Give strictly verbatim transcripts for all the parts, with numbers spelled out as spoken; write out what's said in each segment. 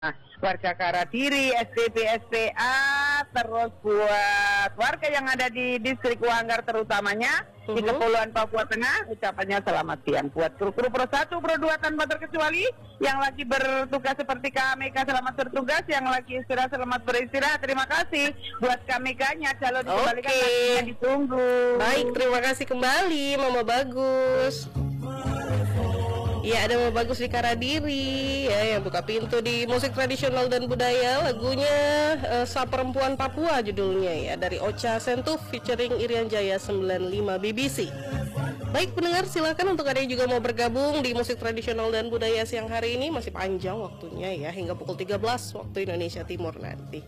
Nah, warga Karadiri, S D P, S P A, terus buat warga yang ada di distrik Wanggar terutamanya uh-huh. di Kepulauan Papua Tengah, ucapannya selamat siang. Buat kru-kru Pro satu, Pro dua tanpa terkecuali, yang lagi bertugas seperti Kak Mega selamat bertugas, yang lagi istirahat selamat beristirahat. Terima kasih buat Kak Meganya, calon dikembalikan okay. lagi ditunggu. Baik, terima kasih kembali Mama Bagus. Ya, ada Mama Bagus di Karadiri ya, yang buka pintu di musik tradisional dan budaya. Lagunya uh, Sa Perempuan Papua judulnya ya, dari Ocha Sentuf featuring Irian Jaya sembilan puluh lima B B C. Baik pendengar, silakan untuk ada yang juga mau bergabung di musik tradisional dan budaya siang hari ini. Masih panjang waktunya ya, hingga pukul tiga belas waktu Indonesia Timur nanti.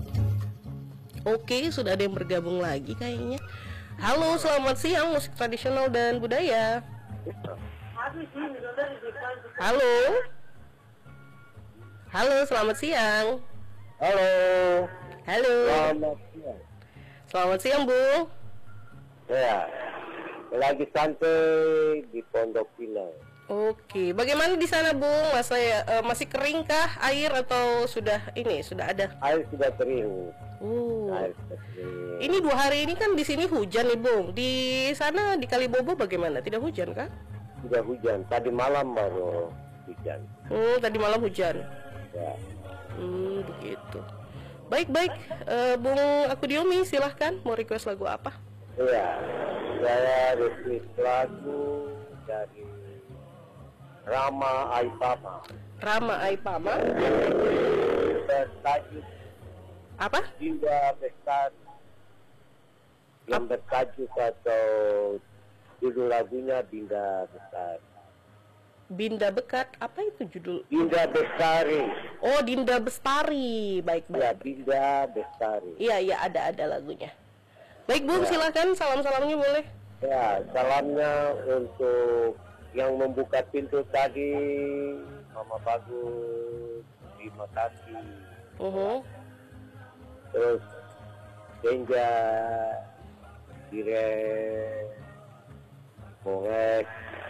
Oke, sudah ada yang bergabung lagi kayaknya. Halo, selamat siang musik tradisional dan budaya. Halo. Halo, selamat siang. Halo. Halo. Selamat siang. Selamat siang, Bu. Ya, lagi santai di Pondok Pinang. Oke, bagaimana di sana, Bu? Masih uh, masih keringkah air atau sudah ini sudah ada? Air sudah kering. Uh. Air sudah kering. Ini dua hari ini kan di sini hujan nih, Bu. Di sana di Kalibobo bagaimana? Tidak hujan kah? Sudah hujan. Tadi malam baru hujan. Hmm, tadi malam hujan. Ya. Hmm, begitu. Baik-baik, uh, Bung Akudiomi, silahkan. Mau request lagu apa? Iya, saya request lagu dari Rama Aipama. Rama Aipama. Bertajuk apa? Dinda Bestari. Yang bertajuk atau judul lagunya Dinda Bestari. Dinda Bekat, apa itu judul? Dinda Bestari. Oh, Dinda Bestari. Baik, baik. Ya, Dinda Bestari. Iya, iya, ada ada lagunya. Baik, Bu, ya. Silakan salam-salamnya boleh. Ya, salamnya untuk yang membuka pintu tadi, Mama Bagus, terima kasih. Uh-huh. Terus Denja, Dire, Bongek,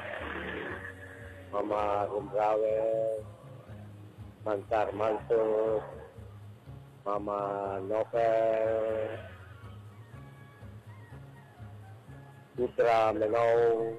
Mama Rumrawe, Mantar Mantur, Mama Novel, Putra Menau.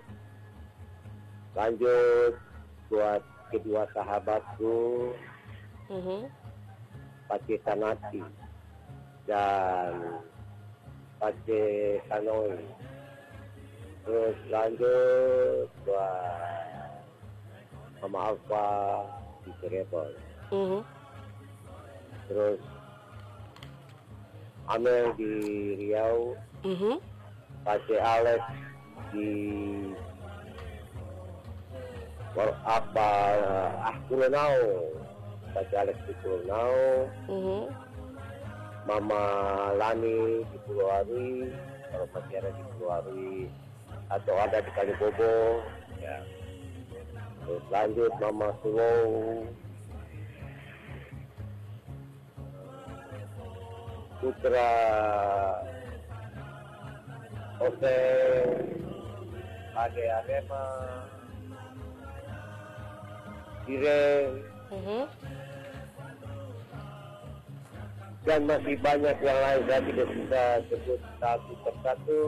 Lanjut buat kedua sahabatku, uh-huh. Pace Sanati dan Pace Sanoi. Terus lanjut buat Mama Alfa di Cirebon. Uh-huh. Terus Amel di Riau. Uh-huh. Pace Alex di apa ah Kulonau. Pace Alex di Kulonau. Uh-huh. Mama Lani di Pulau Ari. Kalau masih ada di Pulau Ari atau ada di Kalibobo ya. Terus lanjut Mama Sulong, Putra Ose, Ade Arema, Dire, Uh-huh. dan masih banyak yang lain. Saya tidak bisa sebut satu persatu,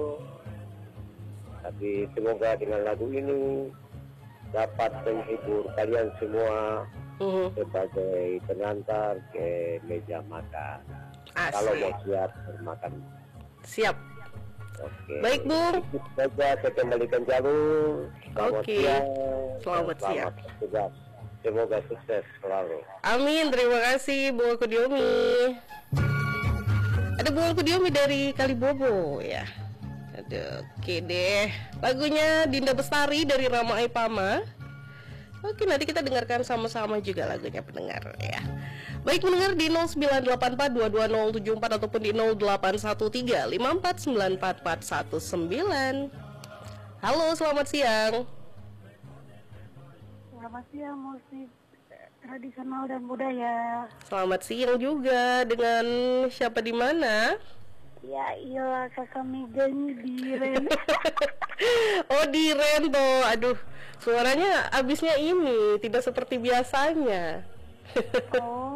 tapi semoga dengan lagu ini dapat menghibur kalian semua Uh-huh. sebagai pengantar ke meja makan. Asik. Kalau mau siap bermakan. Siap. Oke. Baik, Bung. Saja saya kembalikan jalur. Selamat Oke. siang. Selamat siang. Tugas. Semoga sukses selalu. Amin, terima kasih Bu Akudiomi. Ada Bu Akudiomi dari Kalibobo ya. Aduh, oke deh. Lagunya Dinda Bestari dari Rama Aipama. Oke, nanti kita dengarkan sama-sama juga lagunya pendengar ya. Baik pendengar di nol sembilan delapan empat dua dua nol tujuh empat ataupun di nol delapan satu tiga lima empat sembilan empat empat satu sembilan. Halo, selamat siang. Selamat siang musik tradisional dan budaya. Selamat siang juga, dengan siapa di mana? Ya iyalah kakak Meganya di Ren. Oh di Rento, aduh suaranya abisnya ini tidak seperti biasanya. Oh